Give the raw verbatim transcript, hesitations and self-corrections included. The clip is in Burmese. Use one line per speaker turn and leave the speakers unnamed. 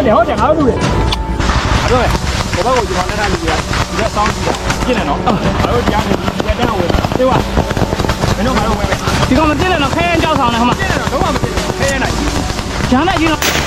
တယ်ဟုတ်တယ်ငါတို့လူတွေအဲ့တော့ဘဘကိုကျွန်တော်နဲ့ထားလူတွေကဒီကစောင်းကြည့်တာပြင်းတယ်နော်ငါတို့တရားနေဒီကတန်းဝင်တေးပါမင်းတို့ငါတို့ဝင်မယ်ဒီကောင်မပြင်းတယ်နော်ခဲရင်ကြောက်ဆောင်နေဟိုမှာပြင်းတယ်နော်တော့မပြင်းဘူးခဲရင်နိုင်ဂျားနဲ့ကြီး